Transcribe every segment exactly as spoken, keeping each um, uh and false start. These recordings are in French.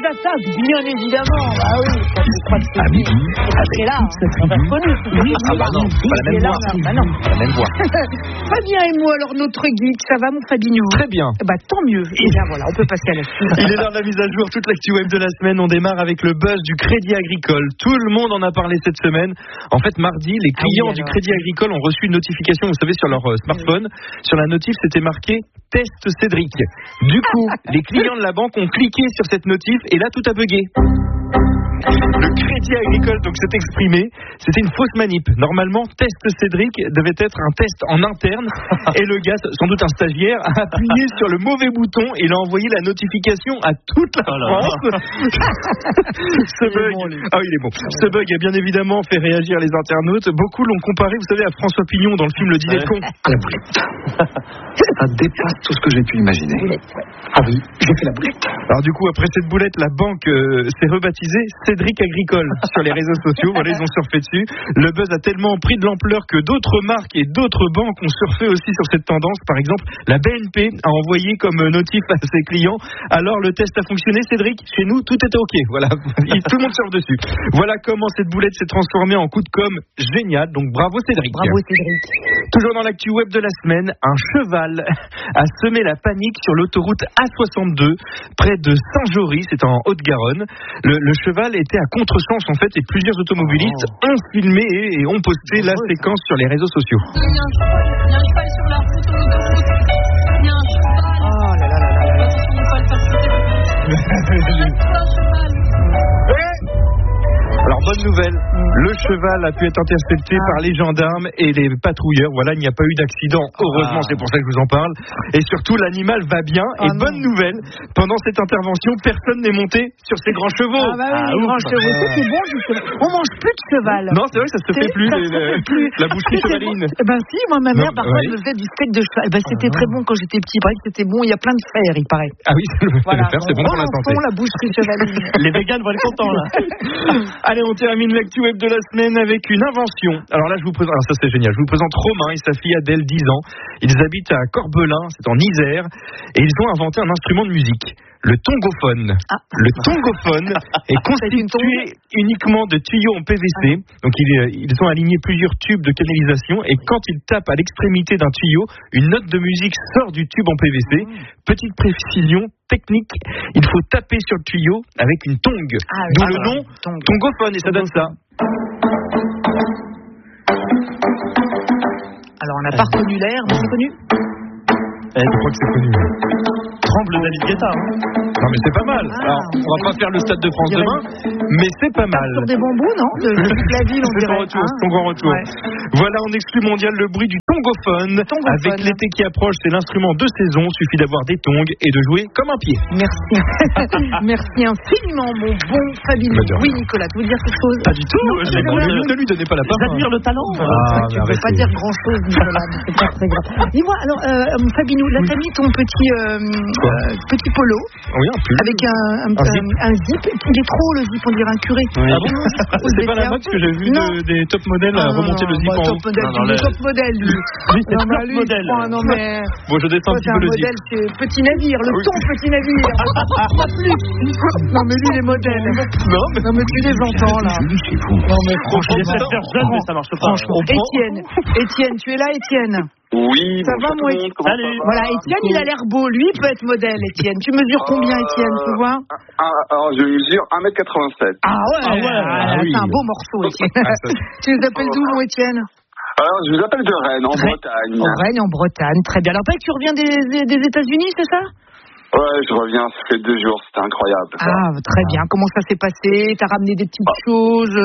d'attaque, bien évidemment. Ah oui, ça je crois que c'est à midi, c'est là, on va reconnu. Oui, ah bah non, c'est pas la même voix. Bah non. Pas la même voix. Fabien et moi, alors notre geek, ça va mon Fabinho? Très bien. Bah tant mieux. Et bien voilà, on peut passer à la suite. Il est l'heure de la mise à jour, toute l'actu web de la semaine. On démarre avec le buzz du Crédit Agricole. Tout le monde en a parlé cette semaine. En fait, mardi, les clients ah oui, du Crédit Agricole ont reçu une notification, vous savez, sur leur euh, smartphone. Oui. Sur la notif, c'était marqué Test Cédric. Du coup, les clients de la banque ont cliqué sur cette notif et là, tout a bugué. Le Crédit Agricole donc s'est exprimé, c'était une fausse manip. Normalement, Test Cédric devait être un test en interne et le gars, sans doute un stagiaire, a appuyé sur le mauvais bouton et il a envoyé la notification à toute la France. Ce bug, ah oui, il est bon. Ce bug a bien évidemment fait réagir les internautes. Beaucoup l'ont comparé, vous savez, à François Pignon dans le film Le Dîner de con. La boulette. Ça dépasse tout ce que j'ai pu imaginer. Boulette, ouais. Ah oui, j'ai fait la boulette. Alors du coup, après cette boulette, la banque euh, s'est rebaptisée Cédric Agricole sur les réseaux sociaux. Voilà, ils ont surfé dessus. Le buzz a tellement pris de l'ampleur que d'autres marques et d'autres banques ont surfé aussi sur cette tendance. Par exemple, la B N P a envoyé comme notif à ses clients. Alors le test a fonctionné, Cédric. Chez nous, tout était ok. Voilà, tout le monde surfe dessus. Voilà comment cette boulette s'est transformée en coup de com' génial. Donc bravo Cédric. Bravo Cédric. Toujours dans l'actu web de la semaine, un cheval a semé la panique sur l'autoroute A soixante-deux près de Saint-Jory, c'est en Haute-Garonne. Le, le cheval était à contresens en fait et plusieurs automobilistes oh. ont filmé et, et ont posté la séquence sur les réseaux sociaux. Il y a un cheval, il y a un cheval sur la route, sur l'autoroute. Il y a un cheval. Oh là là là là là. Attention, il faut le faire sauter. Cheval. Alors bonne nouvelle, le cheval a pu être intercepté ah. par les gendarmes et les patrouilleurs. Voilà, il n'y a pas eu d'accident. Heureusement, ah. c'est pour ça que je vous en parle. Et surtout, l'animal va bien. Ah et non. bonne nouvelle, pendant cette intervention, personne n'est monté sur ces grands chevaux. Ah bah oui, ah, les grands ouf. chevaux, ça c'est bon. On mange plus de cheval. Non, c'est vrai que ça se fait plus, les, les, plus. La boucherie chevaline. Bon. Ben si, moi ma mère non, parfois oui. me faisait du steak de cheval. Ben, c'était ah. très bon quand j'étais petit. Il paraît que c'était bon. Il y a plein de fer, il paraît. Ah oui, voilà. le fer, c'est bon pour la santé. La boucherie chevaline. Les végans vont être contents là. Allez, on termine l'actu web de la semaine avec une invention. Alors là, je vous présente, alors ça c'est génial. Je vous présente Romain et sa fille Adèle, dix ans. Ils habitent à Corbelin, c'est en Isère, et ils ont inventé un instrument de musique. Le tongophone. Ah. Le tongophone est constitué uniquement de tuyaux en P V C. Ah. Donc ils, ils ont aligné plusieurs tubes de canalisation et quand ils tapent à l'extrémité d'un tuyau, une note de musique sort du tube en P V C. Ah. Petite précision technique, il faut taper sur le tuyau avec une tongue. Ah, oui. D'où ah, le nom tongue. Tongophone et ça donne ça. Alors on n'a pas reconnu l'air, mais c'est connu. Eh, je crois que c'est connu. Tremble David Guetta. Hein. Non mais c'est pas mal. Ah, alors, on va pas faire le Stade de France demain, mais c'est pas mal. Sur des bambous, non? De toute la ville, on c'est dirait. Ton retour, hein. c'est ton grand retour. Ouais. Voilà, en exclu mondial, le bruit du tongophone. tongophone. Avec l'été qui approche, c'est l'instrument de saison. Suffit d'avoir des tongs et de jouer comme un pied. Merci. Merci infiniment, mon bon Fabien. Oui, Nicolas, tu veux dire quelque chose? Pas du tout. Non, je ne, ne lui donnez pas la parole. J'admire le talent. Ah, ah, tu ne peux pas dire grand-chose, Nicolas. C'est pas très grave. Dis-moi, alors, euh, Fabien, là, t'as mis ton petit, euh, euh, petit polo. Oui, un pull. Avec un, un, un, zip. un, un zip. Il est trop, le zip, on dirait un curé. Oui. Ah bon? C'est pas la mode, parce que j'ai vu de, des top modèles à remonter le zip bah, en top haut. Modèle, non, non, le top modèle, lui. Lui, c'est top lui, modèle. Crois, non, mais... Bon, je descends un petit peu le zip. modèle, c'est petit navire, le oui. ton petit navire. Pas plus. Non, mais lui, les modèles. Non, mais, non, mais tu les entends, là. Non, mais franchement, ça marche pas. Étienne, Étienne, tu es là, Étienne? Oui, ça va, moi, Étienne. Salut. Voilà, Étienne, il a l'air beau. Lui, il peut être modèle, Étienne. Tu mesures combien, Étienne, tu vois? Ah, alors, je mesure un mètre quatre-vingt-sept. Ah ouais, ah ouais ah, ah, oui. C'est un beau morceau, Étienne. Tu nous appelles d'où, mon Étienne? Alors, je vous appelle de Rennes, en Rennes. Bretagne. En Rennes, en Bretagne, très bien. Alors, pas que tu reviens des, des, des États-Unis, c'est ça? Ouais, je reviens, ça fait deux jours, c'était incroyable. Ça. Ah, très bien. Comment ça s'est passé? T'as ramené des petites ah. choses?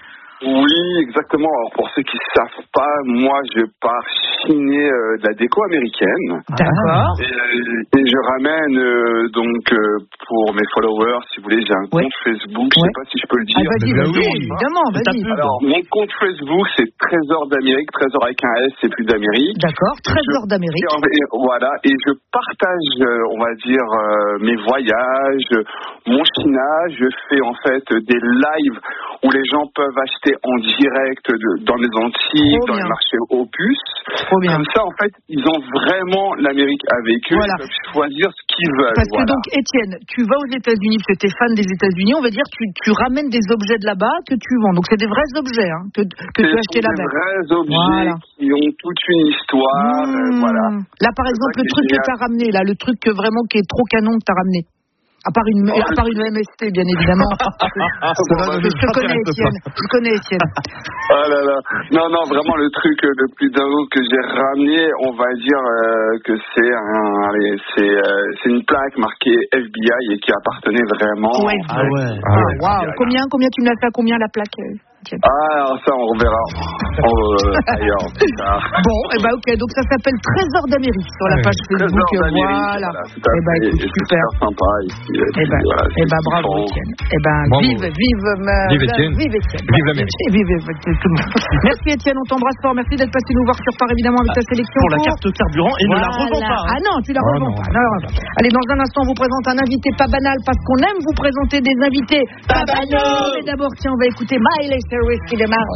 Oui, exactement. Alors, pour ceux qui ne savent pas, moi, je pars chiner euh, de la déco américaine. D'accord. Et, et je ramène, euh, donc, euh, pour mes followers, si vous voulez, j'ai un ouais. compte Facebook, je ne ouais. sais pas si je peux le dire. Ah, vas-y, vas-y, oui, évidemment, vas-y. Alors, mon compte Facebook, c'est Trésor d'Amérique, Trésor avec un S, c'est plus d'Amérique. D'accord, Trésor d'Amérique. Et, et, voilà, et je partage, euh, on va dire, euh, mes voyages, mon chinage, je fais en fait des lives où les gens peuvent acheter acheter en direct de, dans les Antilles, Trop dans bien. les marchés opus. Trop bien. Comme ça, en fait, ils ont vraiment l'Amérique avec eux. Voilà. Ils peuvent choisir ce qu'ils veulent. Parce voilà. que donc, Étienne, tu vas aux États-Unis, parce que tu es fan des États-Unis, on va dire, tu, tu ramènes des objets de là-bas que tu vends. Donc, c'est des vrais objets hein, que, que tu as achetés Ce sont là-bas. des vrais objets Voilà. qui ont toute une histoire. Mmh. euh, voilà. Là, par C'est exemple, ça le qui est truc que génial. tu as ramené, là, le truc que vraiment qui est trop canon que tu as ramené. À part une, Oh, à part une M S T, bien évidemment. Ça va, je te connais, Étienne. Je connais, Étienne. Ah là là. Non, non, vraiment, le truc euh, le plus dingue que j'ai ramené, on va dire euh, que c'est un, allez, c'est, euh, c'est une plaque marquée F B I et qui appartenait vraiment. Ouais. Ah ouais. Ah ouais. Waouh. Combien, combien tu me l'as fait à combien la plaque, euh, Étienne? Ah, alors ça, on reverra euh, ailleurs plus tard. Bon, et eh ben ok, donc ça s'appelle Trésor d'Amérique sur la Ouais. page Facebook. Trésor d'Amérique, Voilà. voilà, tout à Eh ben fait. écoute, Et c'est super. super sympa ici. Et Eh puis, ben, voilà, eh ben c'est bravo kiffant. Étienne. Eh ben Bravo. vive, vive, ma- Vive Étienne. vive Étienne. Vive l'Amérique. Et vive, vive tout le monde. Merci Étienne, on t'embrasse fort. Merci d'être passé nous voir sur Part évidemment avec ta sélection. Pour la carte carburant et ne la Voilà. revends pas. Ah non, tu la Oh revends non. pas. Non, non, non. Allez, dans un instant, on vous présente un invité pas banal parce qu'on aime vous présenter des invités pas banals. Mais d'abord, tiens, on va écouter Miley Cyrus qui démarre.